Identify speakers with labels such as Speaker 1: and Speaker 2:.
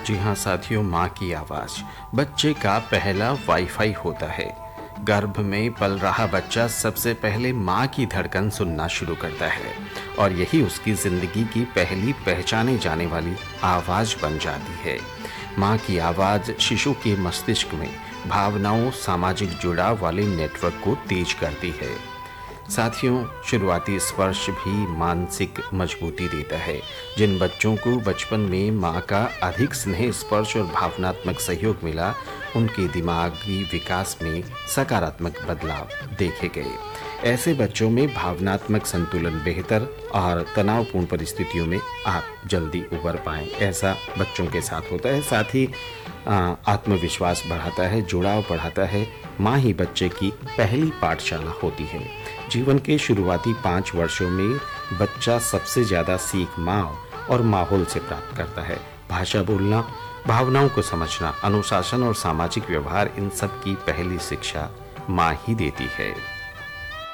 Speaker 1: जी हाँ साथियों, माँ की आवाज़ बच्चे का पहला वाईफाई होता है। गर्भ में पल रहा बच्चा सबसे पहले माँ की धड़कन सुनना शुरू करता है और यही उसकी ज़िंदगी की पहली पहचाने जाने वाली आवाज़ बन जाती है। माँ की आवाज़ शिशु के मस्तिष्क में भावनाओं, सामाजिक जुड़ाव वाले नेटवर्क को तेज करती है। साथियों, शुरुआती स्पर्श भी मानसिक मजबूती देता है। जिन बच्चों को बचपन में माँ का अधिक स्नेह, स्पर्श और भावनात्मक सहयोग मिला, उनके दिमागी विकास में सकारात्मक बदलाव देखे गए। ऐसे बच्चों में भावनात्मक संतुलन बेहतर और तनावपूर्ण परिस्थितियों में आप जल्दी उबर पाएं, ऐसा बच्चों के साथ होता है। साथ ही आत्मविश्वास बढ़ाता है, जुड़ाव बढ़ाता है। माँ ही बच्चे की पहली पाठशाला होती है। जीवन के शुरुआती 5 वर्षों में बच्चा सबसे ज़्यादा सीख माँ और माहौल से प्राप्त करता है। भाषा बोलना, भावनाओं को समझना, अनुशासन और सामाजिक व्यवहार, इन सब की पहली शिक्षा माँ ही देती है।